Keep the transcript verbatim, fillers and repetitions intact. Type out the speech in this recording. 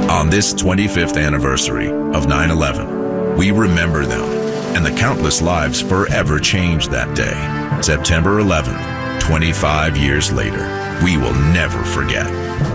On this twenty-fifth anniversary of nine eleven, we remember them and the countless lives forever changed that day. September eleventh, twenty-five years later, we will never forget.